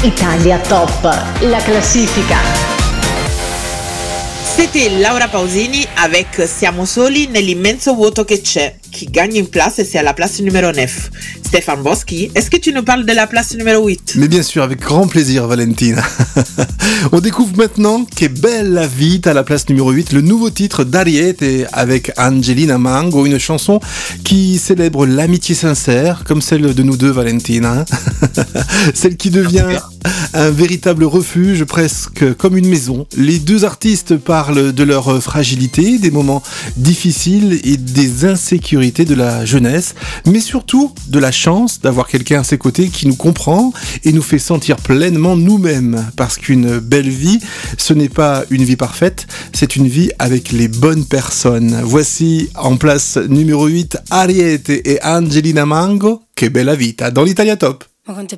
Italia Top, la classifica. C'était Laura Pausini avec Siamo soli nell'immenso vuoto che c'è, qui gagne une place et c'est à la place numéro 9. Stéphane Boschi, est-ce que tu nous parles de la place numéro 8? Mais bien sûr, avec grand plaisir, Valentina. On découvre maintenant Que bella vita à la place numéro 8, le nouveau titre d'Ariete avec Angelina Mango, une chanson qui célèbre l'amitié sincère, comme celle de nous deux, Valentina. Celle qui devient un véritable refuge, presque comme une maison. Les deux artistes parlent de leur fragilité, des moments difficiles et des insécurités de la jeunesse, mais surtout de la chance d'avoir quelqu'un à ses côtés qui nous comprend et nous fait sentir pleinement nous-mêmes. Parce qu'une belle vie, ce n'est pas une vie parfaite, c'est une vie avec les bonnes personnes. Voici en place numéro 8, Ariete et Angelina Mango, Que bella vita, dans l'Italia Top. Ma quanto